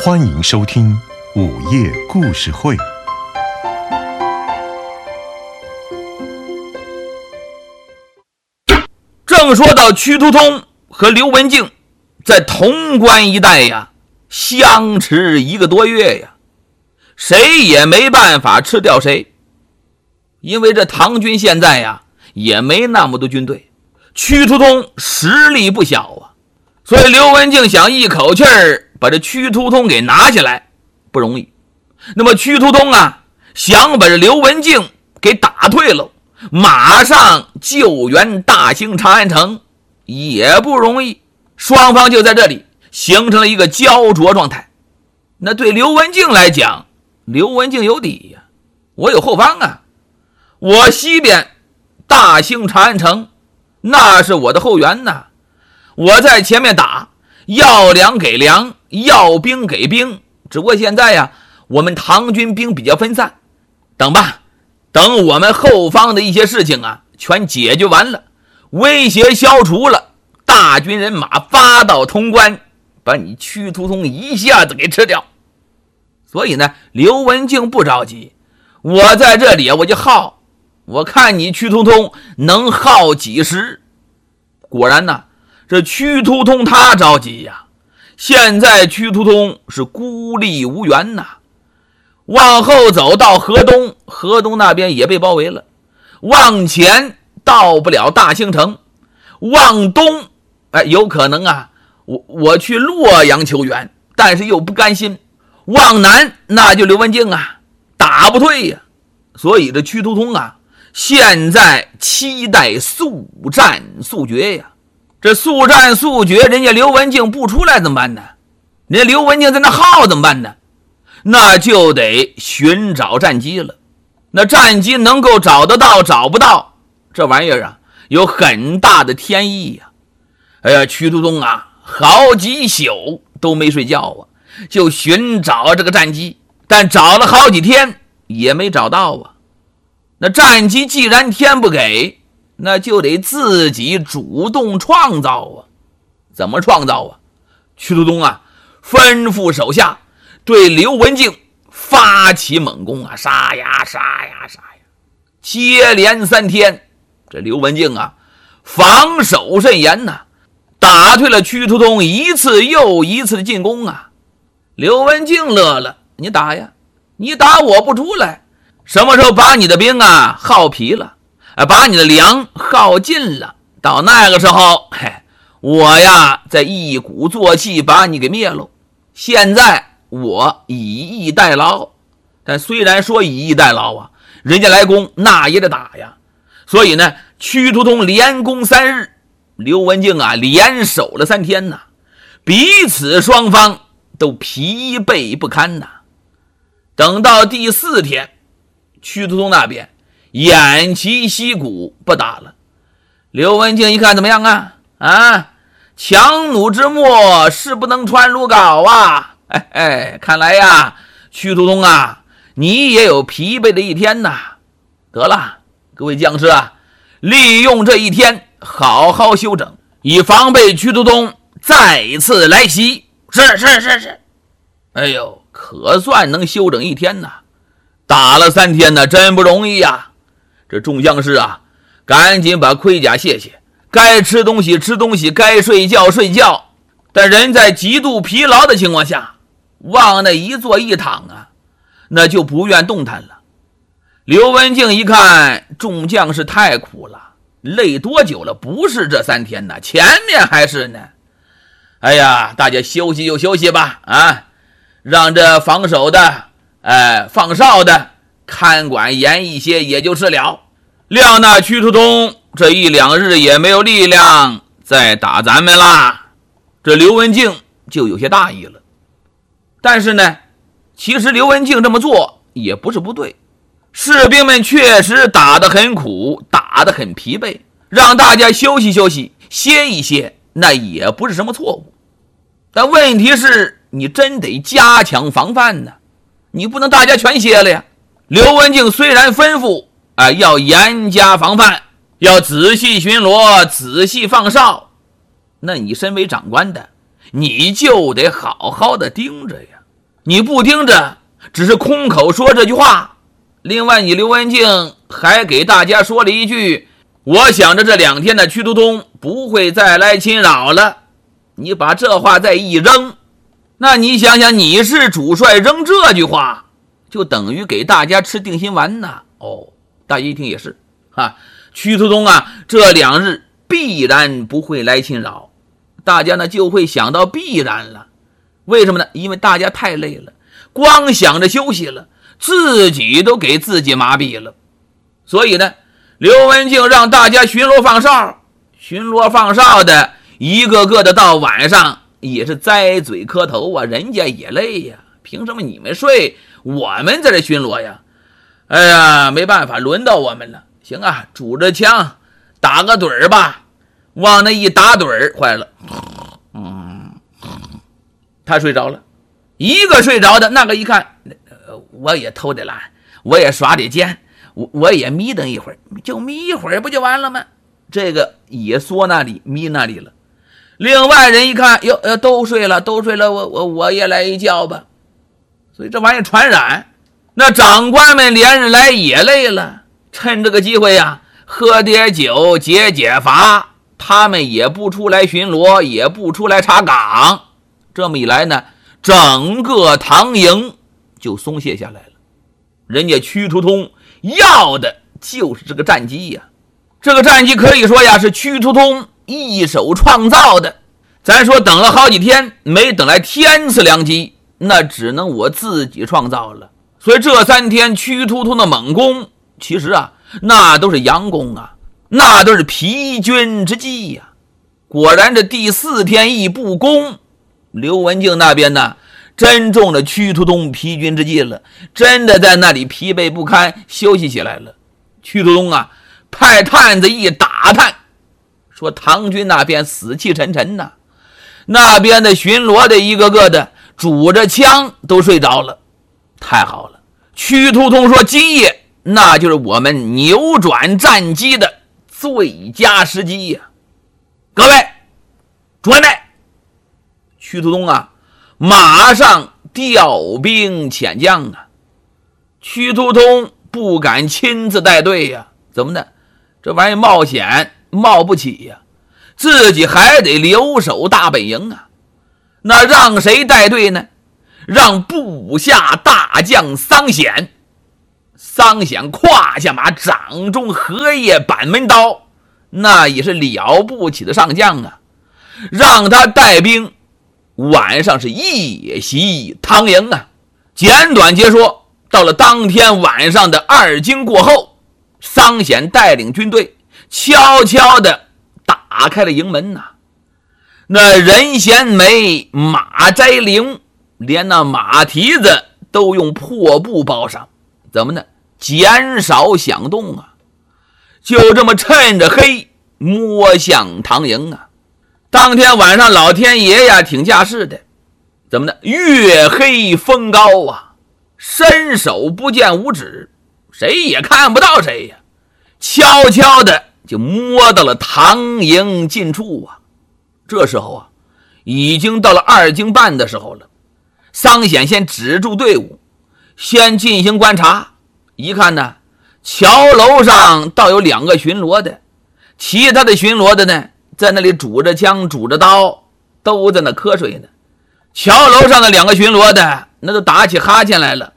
欢迎收听午夜故事会。 正说到屈突通和刘文静在潼关一带呀，相持1个多月呀，谁也没办法吃掉谁。因为这唐军现在呀也没那么多军队，屈突通实力不小啊，所以刘文静想一口气儿把这屈突通给拿下来不容易。那么屈突通啊想把这刘文静给打退了，马上救援大兴长安城也不容易，双方就在这里形成了一个焦灼状态。那对刘文静来讲，刘文静有底呀，我有后方啊，我西边大兴长安城那是我的后援呐，我在前面打，要粮给粮，要兵给兵，只不过现在呀我们唐军兵比较分散，等吧，等我们后方的一些事情啊全解决完了，威胁消除了，大军人马发到潼关，把你屈突通一下子给吃掉。所以呢刘文静不着急，我在这里我就耗，我看你屈突通能耗几时。果然呢这屈突通他着急呀，现在屈突通是孤立无援呐，往后走到河东，河东那边也被包围了，往前到不了大兴城，往东有可能啊我去洛阳求援，但是又不甘心，往南那就刘文静啊打不退呀。所以这屈突通啊现在期待速战速决呀。这速战速决，人家刘文静不出来怎么办呢？人家刘文静在那耗怎么办呢？那就得寻找战机了。那战机能够找得到找不到，这玩意儿啊有很大的天意呀。哎呀，屈突通啊好几宿都没睡觉啊，就寻找这个战机，但找了好几天也没找到啊。那战机既然天不给，那就得自己主动创造啊。怎么创造啊？屈突通啊吩咐手下对刘文静发起猛攻啊，杀呀杀呀杀呀，接连3天，这刘文静啊防守甚严呐，打退了屈突通一次又一次的进攻啊。刘文静乐了，你打呀，你打我不出来，什么时候把你的兵啊耗疲了，把你的粮耗尽了，到那个时候我呀再一鼓作气把你给灭了。现在我以逸待劳，但虽然说以逸待劳啊，人家来攻那也得打呀。所以呢屈突通连攻3日，刘文静啊连守了3天呐，彼此双方都疲惫不堪呐。等到第4天，屈突通那边偃旗息鼓不打了。刘文静一看怎么样啊强弩之末是不能穿鲁缟啊，看来呀屈突通啊你也有疲惫的一天呐。得了，各位将士啊，利用这一天好好休整，以防备屈突通再次来袭。是。哎呦，可算能休整1天呐，打了3天呢，真不容易呀。这众将士啊赶紧把盔甲卸卸，该吃东西吃东西，该睡觉睡觉。但人在极度疲劳的情况下，往那一坐一躺啊，那就不愿动弹了。刘文静一看众将士太苦了，累多久了？不是这3天呢，前面还是呢。哎呀，大家休息就休息吧让这防守的放哨的看管严一些也就是了。料那屈突通这1、2日也没有力量再打咱们啦。这刘文静就有些大意了。但是呢其实刘文静这么做也不是不对，士兵们确实打得很苦，打得很疲惫，让大家休息休息歇一歇，那也不是什么错误。但问题是你真得加强防范呢，你不能大家全歇了呀。刘文静虽然吩咐要严加防范，要仔细巡逻，仔细放哨，那你身为长官的，你就得好好的盯着呀。 你不听着，只是空口说这句话。另外，你刘文静还给大家说了一句，我想着这2天的屈突通不会再来侵扰了。你把这话再一扔，那你想想，你是主帅扔这句话，就等于给大家吃定心丸呐。大家一听也是屈突通这2日必然不会来侵扰，大家呢就会想到必然了。为什么呢？因为大家太累了，光想着休息了，自己都给自己麻痹了。所以呢，刘文静让大家巡逻放哨，巡逻放哨的一个个的到晚上也是栽嘴磕头人家也累呀，凭什么你们睡，我们在这巡逻呀？哎呀，没办法，轮到我们了。行拄着枪打个盹儿吧。往那一打盹儿，坏了，他睡着了。一个睡着的，那个一看，我也偷点懒，我也耍点奸，我也眯瞪一会儿，就眯一会儿不就完了吗？这个也缩那里眯那里了。另外人一看，都睡了，我也来一觉吧。所以这玩意传染。那长官们连日来也累了，趁这个机会喝点酒解乏。他们也不出来巡逻，也不出来查岗。这么一来呢，整个唐营就松懈下来了。人家屈突通要的就是这个战机呀。这个战机可以说是屈突通一手创造的。咱说等了好几天没等来天赐良机，那只能我自己创造了。所以这3天屈突通的猛攻，其实那都是佯攻那都是疲军之计呀。果然这第4天一布攻，刘文静那边呢真中了屈突通疲军之计了，真的在那里疲惫不堪休息起来了。屈突通派探子一打探，说唐军那边死气沉沉那边的巡逻的一个个的拄着枪都睡着了。太好了，屈突通说今夜那就是我们扭转战机的最佳时机呀！各位准备。屈突通马上调兵遣将屈突通不敢亲自带队呀，怎么的？这玩意冒险冒不起呀，自己还得留守大本营那让谁带队呢？让部下大将桑显。桑显胯下马，掌中荷叶板门刀，那也是了不起的上将让他带兵晚上是夜袭唐营简短截说，到了当天晚上的2更过后，桑显带领军队悄悄地打开了营门那任贤美、马摘绫，连那马蹄子都用破布包上，怎么呢？减少响动就这么趁着黑摸向唐营当天晚上老天爷挺架势的，怎么呢？月黑风高伸手不见五指，谁也看不到谁呀。悄悄的就摸到了唐营近处这时候已经到了2更半的时候了。桑显先止住队伍，先进行观察。一看呢，桥楼上倒有2个巡逻的，其他的巡逻的呢，在那里拄着枪拄着刀，都在那瞌睡呢。桥楼上的2个巡逻的那都打起哈欠来了，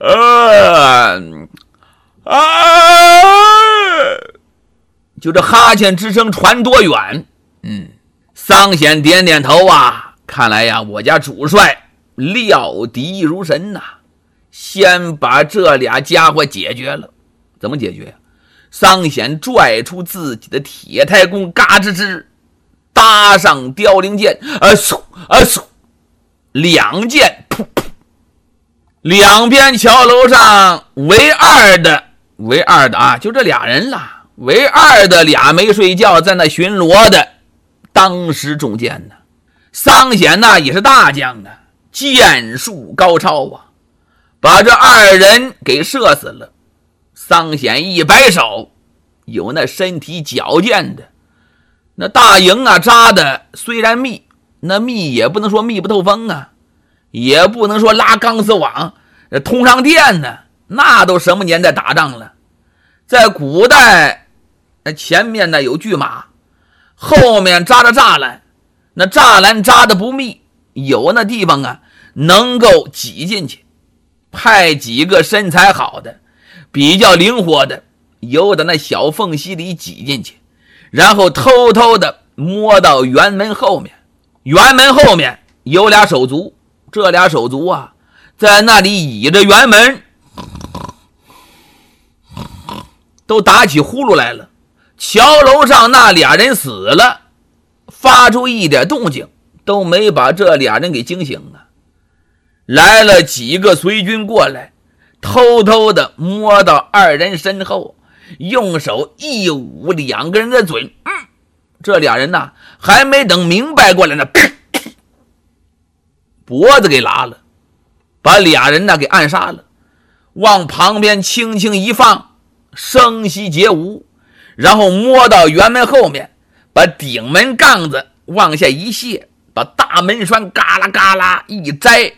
就这哈欠之声传多远？桑显点点头看来我家主帅料敌如神先把这俩家伙解决了。怎么解决呀？桑显拽出自己的铁太弓，嘎吱吱搭上凋零箭2箭噗噗，两边桥楼上唯二的就这俩人了，唯二的俩没睡觉在那巡逻的当时中箭桑显也是大将箭术高超把这2人给射死了。桑显一摆手，有那身体矫健的，那大营扎的虽然密，那密也不能说密不透风也不能说拉钢丝网通上电呢，那都什么年代打仗了。在古代，前面呢有巨马，后面扎着栅栏，那栅栏扎的不密，有那地方啊能够挤进去，派几个身材好的比较灵活的由的那小缝隙里挤进去，然后偷偷的摸到辕门后面。辕门后面有俩手足，这俩手足啊在那里倚着辕门，都打起呼噜来了。桥楼上那俩人死了，发出一点动静都没把这俩人给惊醒啊。来了几个随军过来，偷偷的摸到二人身后，用手一捂两个人的嘴。这俩人呐还没等明白过来呢，脖子给拉了，把俩人呢给暗杀了，往旁边轻轻一放，声息皆无。然后摸到辕门后面，把顶门杠子往下一卸，把大门栓嘎啦嘎啦一摘，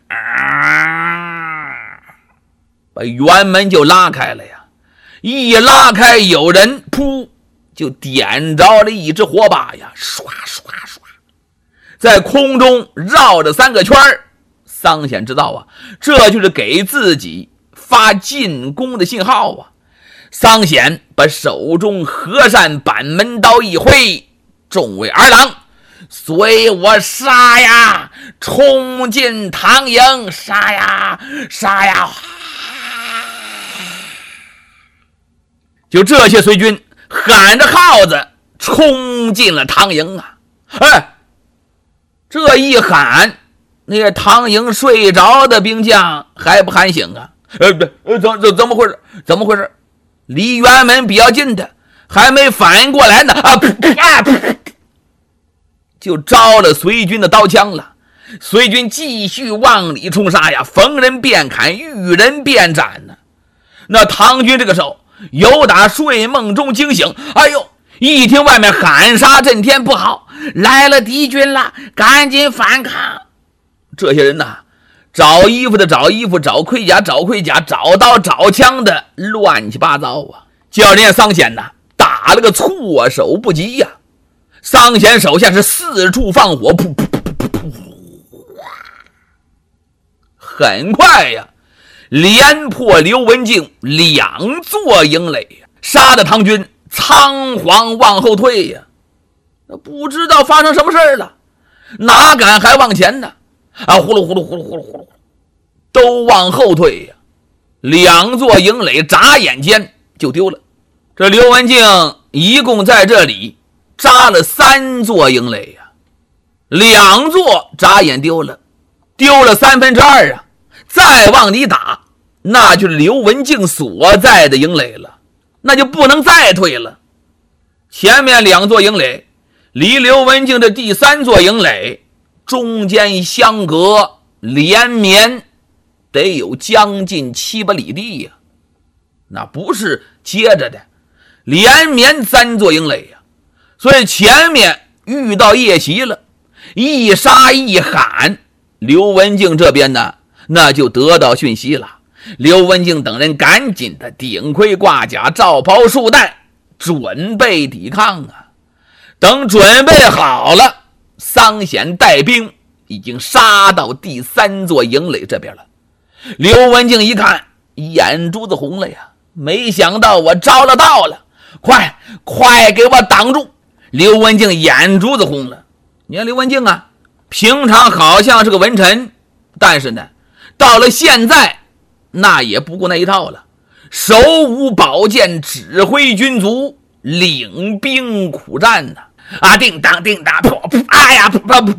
把辕门就拉开了呀。一拉开，有人噗就点着了一只火把呀，唰唰唰，在空中绕着3个圈。桑显知道啊，这就是给自己发进攻的信号啊。桑显把手中和善板门刀一挥，众位儿郎，随我杀呀，冲进唐营，杀呀杀呀！就这些随军喊着号子冲进了唐营啊！这一喊，那些唐营睡着的兵将还不喊醒啊？怎么回事？怎么回事？离辕门比较近的还没反应过来呢，就招了随军的刀枪了。随军继续往里冲杀呀，逢人便砍，遇人便斩呢。那唐军这个时候由打睡梦中惊醒，哎呦，一听外面喊杀震天，不好，来了敌军了，赶紧反抗。这些人呐，找衣服的找衣服，找盔甲找盔甲，找刀找枪的，乱七八糟啊，叫人家桑显呐打了个措手不及呀。桑显手下是四处放火，噗噗噗噗噗，很快呀，连破刘文静2座营垒，杀的唐军仓皇往后退呀。不知道发生什么事了，哪敢还往前呢？呼噜呼噜呼噜呼噜呼噜，都往后退呀。2座营垒眨眼间就丢了。这刘文静一共在这里扎了3座营垒呀，2座眨眼丢了2/3啊。再往里打，那就是刘文静所在的营垒了，那就不能再退了。前面2座营垒离刘文静的第3座营垒中间相隔连绵得有将近7-8里地呀，那不是接着的，连绵3座营垒呀。所以前面遇到夜袭了，一杀一喊，刘文静这边呢那就得到讯息了。刘文静等人赶紧的顶盔挂甲，罩袍束带，准备抵抗啊。等准备好了，桑显带兵已经杀到第3座营垒这边了。刘文静一看，眼珠子红了呀，没想到我招了到了，快给我挡住！刘文静眼珠子红了。你看刘文静啊，平常好像是个文臣，但是呢到了现在那也不顾那一套了，手舞宝剑，指挥军卒，领兵苦战呢。叮当叮当，噗，哎呀，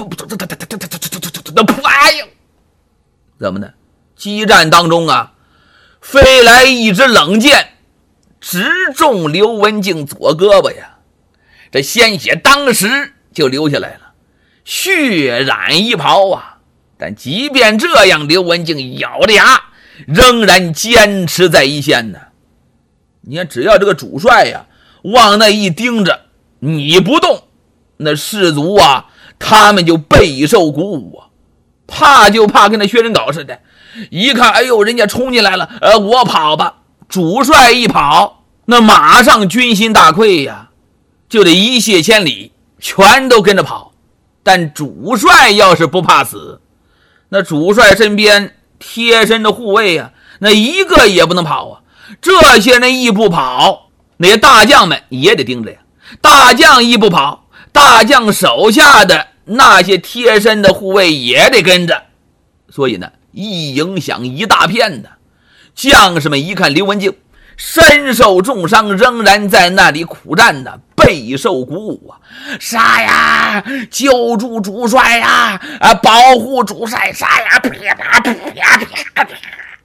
哎呦，怎么呢？激战当中啊，飞来一支冷箭，直中刘文静左胳膊呀，这鲜血当时就流下来了，血染衣袍啊。但即便这样，刘文静咬着牙，仍然坚持在一线呢。你看，只要这个主帅呀往那一盯着，你不动，那士卒啊他们就备受鼓舞啊。 怕就怕跟那薛仁杲似的，一看哎呦人家冲进来了，我跑吧。主帅一跑，那马上军心大溃呀，就得一泻千里，全都跟着跑。但主帅要是不怕死，那主帅身边贴身的护卫啊，那一个也不能跑啊。这些人一不跑，那些大将们也得盯着呀。大将一不跑，大将手下的那些贴身的护卫也得跟着。所以呢，一影响一大片的。将士们一看刘文静身受重伤，仍然在那里苦战呢，备受鼓舞啊！杀呀！救助主帅呀！保护主帅！杀呀！啪啪啪啪啪，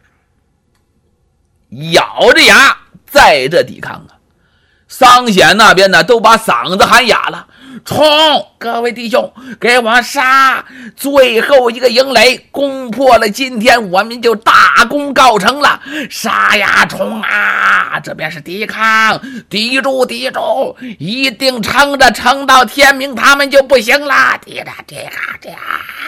咬着牙在这抵抗啊！桑显那边呢，都把嗓子喊哑了。冲！各位弟兄，给我杀！最后一个营垒攻破了，今天我们就大功告成了！杀呀！冲啊！这边是抵抗，抵住，抵住！一定撑着，撑到天明，他们就不行了！抵着，抵着，抵着！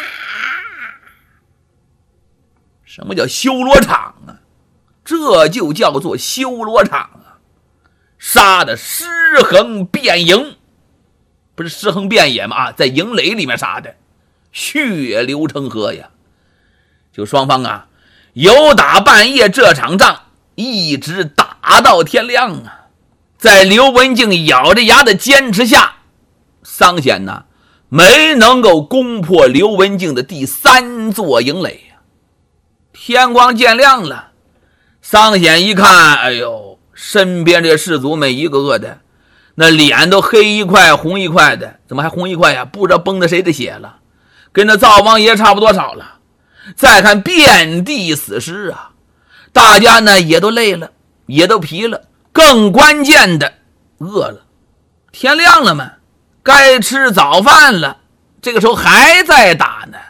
什么叫修罗场啊？这就叫做修罗场啊！杀的尸横遍营。不是尸横遍野吗？在营垒里面杀的，血流成河呀！就双方啊，由打半夜这场仗一直打到天亮啊！在刘文静咬着牙的坚持下，桑显呢没能够攻破刘文静的第3座营垒呀。天光渐亮了，桑显一看，哎呦，身边这士卒们一个个的那脸都黑一块红一块的，怎么还红一块呀？不知道崩的谁的血了，跟那灶王爷差不多少了。再看遍地死尸啊，大家呢也都累了，也都疲了，更关键的饿了。天亮了嘛，该吃早饭了，这个时候还在打呢。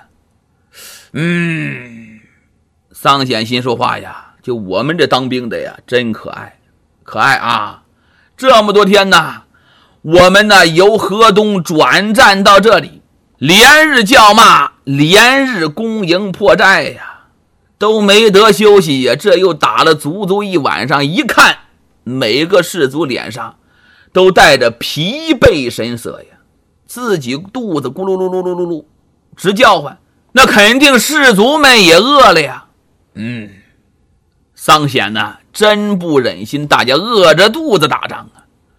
桑显心说话呀，就我们这当兵的呀，真可爱，可爱啊！这么多天呢，我们呢由河东转战到这里，连日叫骂，连日攻营破寨呀，都没得休息呀。这又打了足足一晚上，一看每个士卒脸上都带着疲惫神色呀，自己肚子咕噜噜噜噜噜噜直叫唤，那肯定士卒们也饿了呀。桑显呢真不忍心大家饿着肚子打仗啊，